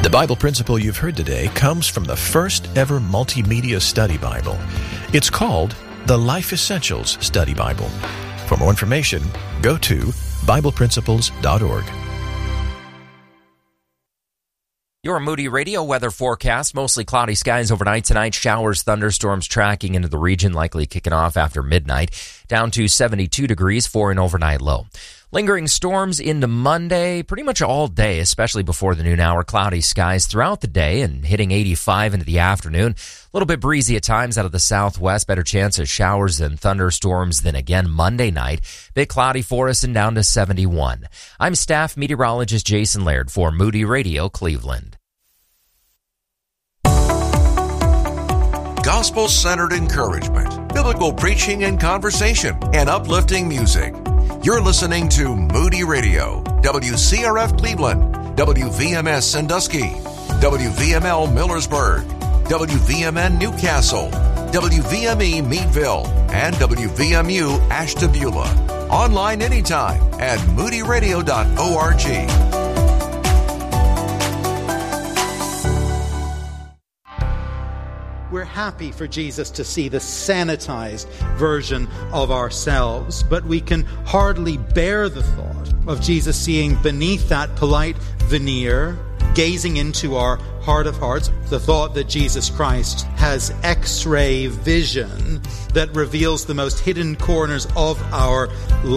The Bible principle you've heard today comes from the first ever multimedia study Bible. It's called the Life Essentials Study Bible. For more information, go to BiblePrinciples.org. Your Moody Radio weather forecast. Mostly cloudy skies overnight tonight. Showers, thunderstorms tracking into the region, likely kicking off after midnight. Down to 72 degrees for an overnight low. Lingering storms into Monday, pretty much all day, especially before the noon hour. Cloudy skies throughout the day and hitting 85 into the afternoon. A little bit breezy at times out of the southwest. Better chance of showers and thunderstorms than again Monday night. Bit cloudy for us and down to 71. I'm staff meteorologist Jason Laird for Moody Radio Cleveland. Gospel-centered encouragement, biblical preaching and conversation, and uplifting music. You're listening to Moody Radio, WCRF Cleveland, WVMS Sandusky, WVML Millersburg, WVMN Newcastle, WVME Meadville, and WVMU Ashtabula. Online anytime at moodyradio.org. We're happy for Jesus to see the sanitized version of ourselves, but we can hardly bear the thought of Jesus seeing beneath that polite veneer, gazing into our heart of hearts, the thought that Jesus Christ has X-ray vision that reveals the most hidden corners of our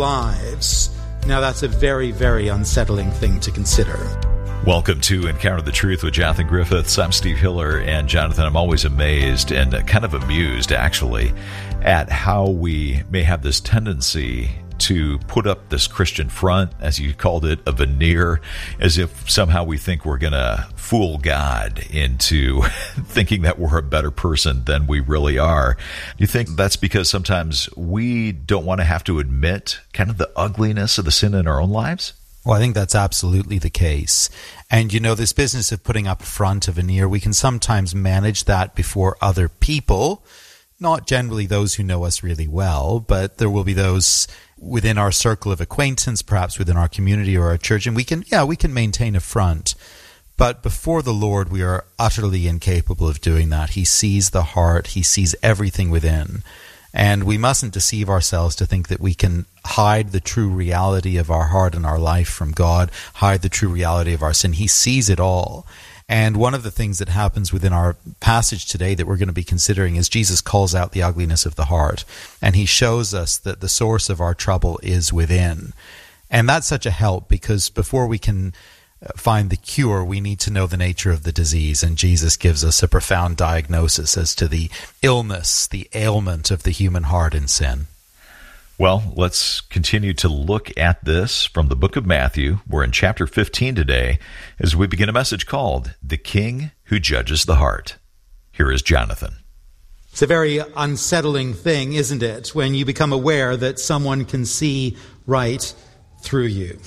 lives. Now that's a very, very unsettling thing to consider. Welcome to Encounter the Truth with Jonathan Griffiths. I'm Steve Hiller, and Jonathan, I'm always amazed and kind of amused, actually, at how we may have this tendency to put up this Christian front, as you called it, a veneer, as if somehow we think we're going to fool God into thinking that we're a better person than we really are. You think that's because sometimes we don't want to have to admit kind of the ugliness of the sin in our own lives? Well, I think that's absolutely the case. And, you know, this business of putting up a front, a veneer, we can sometimes manage that before other people, not generally those who know us really well, but there will be those within our circle of acquaintance, perhaps within our community or our church, and we can maintain a front. But before the Lord, we are utterly incapable of doing that. He sees the heart. He sees everything within. And we mustn't deceive ourselves to think that we can hide the true reality of our heart and our life from God, hide the true reality of our sin. He sees it all. And one of the things that happens within our passage today that we're going to be considering is Jesus calls out the ugliness of the heart. And he shows us that the source of our trouble is within. And that's such a help, because before we can find the cure, we need to know the nature of the disease, and Jesus gives us a profound diagnosis as to the illness, the ailment of the human heart in sin. Well, let's continue to look at this from the book of Matthew. We're in chapter 15 today as we begin a message called The King Who Judges the Heart. Here is Jonathan. It's a very unsettling thing, isn't it, when you become aware that someone can see right through you.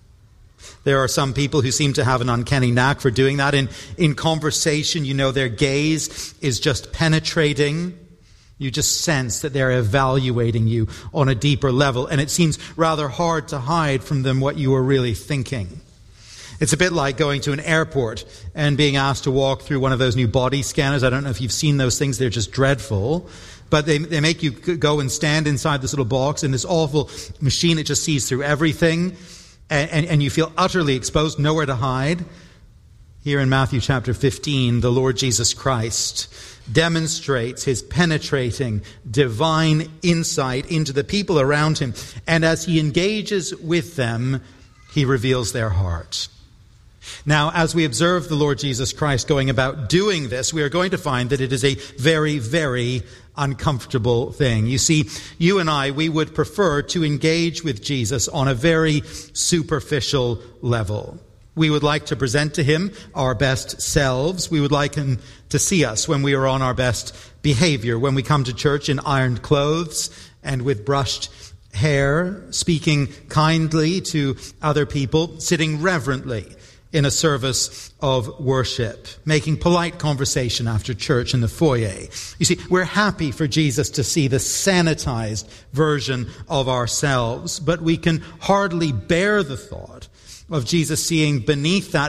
There are some people who seem to have an uncanny knack for doing that. In conversation, you know, their gaze is just penetrating. You just sense that they're evaluating you on a deeper level, and it seems rather hard to hide from them what you are really thinking. It's a bit like going to an airport and being asked to walk through one of those new body scanners. I don't know if you've seen those things. They're just dreadful. But they make you go and stand inside this little box in this awful machine that just sees through everything. And you feel utterly exposed, nowhere to hide. Here in Matthew chapter 15, the Lord Jesus Christ demonstrates his penetrating divine insight into the people around him. And as he engages with them, he reveals their heart. Now, as we observe the Lord Jesus Christ going about doing this, we are going to find that it is a very, very uncomfortable thing. You see, you and I, we would prefer to engage with Jesus on a very superficial level. We would like to present to him our best selves. We would like him to see us when we are on our best behavior, when we come to church in ironed clothes and with brushed hair, speaking kindly to other people, sitting reverently in a service of worship, making polite conversation after church in the foyer. You see, we're happy for Jesus to see the sanitized version of ourselves, but we can hardly bear the thought of Jesus seeing beneath that